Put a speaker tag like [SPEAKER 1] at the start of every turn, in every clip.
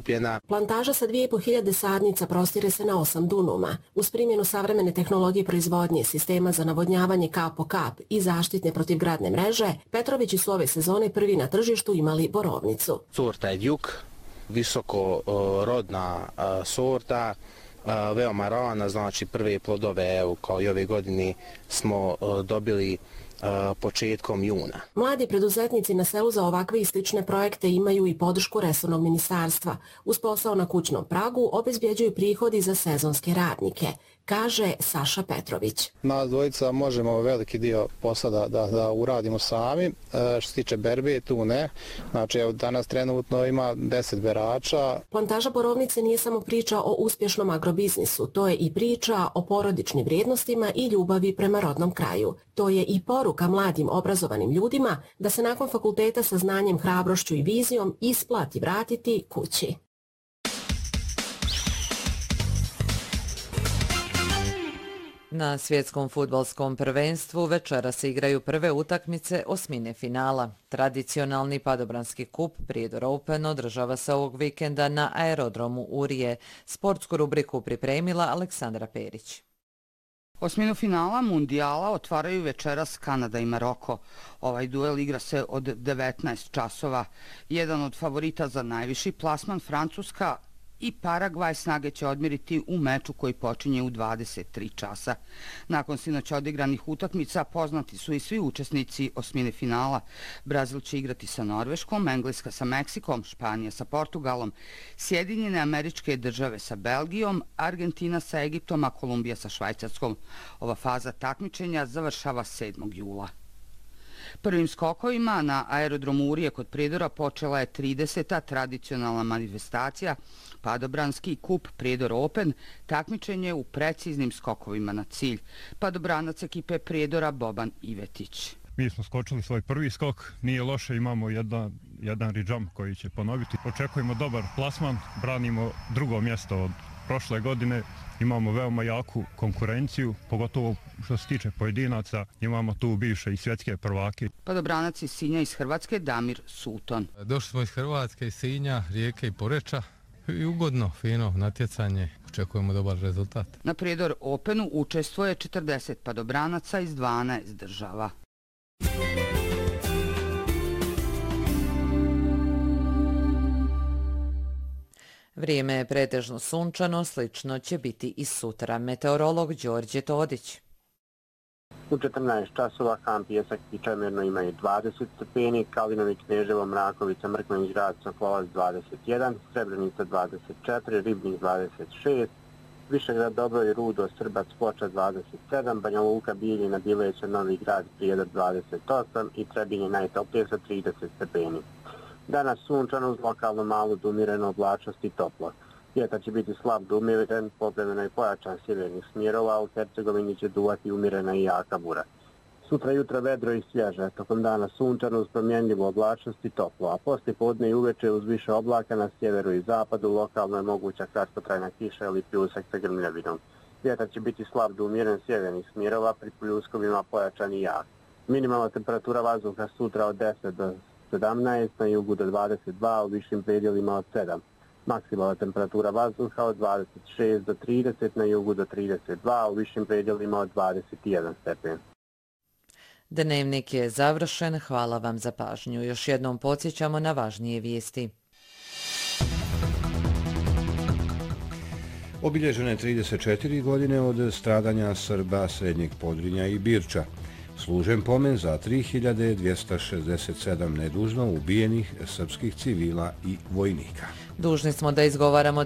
[SPEAKER 1] okupljena.
[SPEAKER 2] Plantaža sa 2500 sadnica prostire se na 8 dunuma. Uz primjenu savremene tehnologije proizvodnje, sistema za navodnjavanje kap po kap i zaštitne protivgradne mreže, Petrovići su ove sezone prvi na tržištu imali borovnicu.
[SPEAKER 1] Sorta je Djuk, visokorodna sorta, veoma rana, znači prve plodove, evo, kao i ove godine smo dobili početkom juna.
[SPEAKER 2] Mladi preduzetnici na selu za ovakve i slične projekte imaju i podršku resornog ministarstva. Uz posao na kućnom pragu obezbjeđuju prihodi za sezonske radnike, kaže Saša Petrović.
[SPEAKER 3] Nas dvojica možemo veliki dio posla da uradimo sami. Što se tiče berbe, tu ne. Znači, danas trenutno ima 10 berača.
[SPEAKER 2] Plantaža borovnice nije samo priča o uspješnom agrobiznisu, to je i priča o porodičnim vrijednostima i ljubavi prema rodnom kraju. To je i poruka mladim obrazovanim ljudima da se nakon fakulteta sa znanjem, hrabrošću i vizijom isplati vratiti kući.
[SPEAKER 4] Na svjetskom fudbalskom prvenstvu večera se igraju prve utakmice osmine finala. Tradicionalni padobranski kup Prijedor Open održava se ovog vikenda na aerodromu Urije. Sportsku rubriku pripremila Aleksandra Perić.
[SPEAKER 5] Osminu finala mundijala otvaraju večeras Kanada i Maroko. Ovaj duel igra se od 19 časova. Jedan od favorita za najviši plasman, Francuska i Paragvaj, snage će odmiriti u meču koji počinje u 23 časa. Nakon sinoć odigranih utakmica poznati su i svi učesnici osmine finala. Brazil će igrati sa Norveškom, Engleska sa Meksikom, Španija sa Portugalom, Sjedinjene Američke Države sa Belgijom, Argentina sa Egiptom, a Kolumbija sa Švajcarskom. Ova faza takmičenja završava 7. jula. Prvim skokovima na aerodromu Urije kod Prijedora počela je 30. tradicionalna manifestacija Padobranski kup Prijedor Open, takmičenje u preciznim skokovima na cilj. Padobranac ekipe Prijedora Boban Ivetić.
[SPEAKER 6] Mi smo skočili svoj prvi skok, nije loše, imamo jedan ridžam koji će ponoviti. Očekujemo dobar plasman, branimo drugo mjesto od prošle godine, imamo veoma jaku konkurenciju, pogotovo što se tiče pojedinaca, imamo tu bivše i svjetske prvake.
[SPEAKER 5] Padobranac iz Sinja iz Hrvatske Damir Sulton.
[SPEAKER 7] Došli smo iz Hrvatske, iz Sinja, Rijeke i Poreča. I ugodno, fino natjecanje, očekujemo dobar rezultat.
[SPEAKER 5] Na Prijedor Openu učestvuje 40 padobranaca iz 12 država.
[SPEAKER 4] Vrijeme je pretežno sunčano, slično će biti i sutra. Meteorolog Đorđe Todić.
[SPEAKER 8] U 14 časova Ham, Pijesak i Čemerno imaju 20 stepeni, Kalinovi, Kneževo, Mrakovica, Mrkmenić, Grad, Sokolavac 21, Srebrenica 24, Ribnik 26, Višegrad, Dobro i Rudo, Srbac, Ploča 27, Banja Luka, Bijeljina, Bileća, Novi Grad, Prijedor 28 i Trebinje najtoplije sa 30 stepeni. Danas sunčano uz lokalno malu do umirenu oblačnost i toplo. Vjetar će biti slab do umiren, povremeno i pojačan sjevernih smjerova, a u Hercegovini će duvati umirena i jaka bura. Sutra jutro vedro i svježe, tokom dana sunčano uz promjenljivu oblačnost i toplo, a poslije podne i uveče uz više oblaka na sjeveru i zapadu lokalno je moguća kratkotrajna kiša ili pljusak sa grmljavinom. Vjetar će biti slab do umiren sjevernih smjerova, pri pljuskovima pojačan i jak. Minimalna temperatura vazduha sutra od 10 do 17, na jugu do 22, u višim predjelima od 7. Maksimalna temperatura vazduha od 26 do 30, na jugu do 32, u višim predjelima od 21 stepen.
[SPEAKER 4] Dnevnik je završen, hvala vam za pažnju. Još jednom podsjećamo na važnije vijesti.
[SPEAKER 9] Obilježene 34 godine od stradanja Srba Srednjeg Podrinja i Birča. Služen pomen za 3267 nedužno ubijenih srpskih civila i vojnika.
[SPEAKER 4] Dužni smo da izgovaramo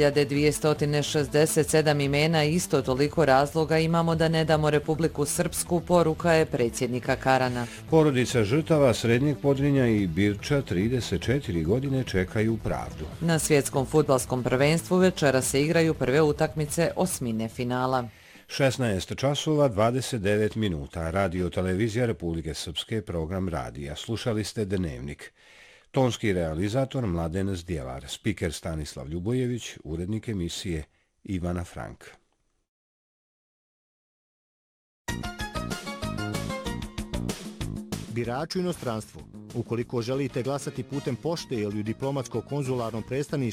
[SPEAKER 4] 3267 imena i isto toliko razloga imamo da ne damo Republiku Srpsku, poruka je predsjednika Karana.
[SPEAKER 9] Porodica žrtava Srednjeg Podrinja i Birča 34 godine čekaju pravdu.
[SPEAKER 4] Na svjetskom fudbalskom prvenstvu večera se igraju prve utakmice osmine finala.
[SPEAKER 9] 16 časova 29 minuta. Radio Televizija Republike Srpske, program radija. Slušali ste Dnevnik. Tonski realizator Mladen Zdjelar, spiker Stanislav Ljubojević, urednik emisije Ivana Frank.
[SPEAKER 10] Birači u inostranstvu. Ukoliko želite glasati putem pošte ili u diplomatsko-konzularnom predstavništvu,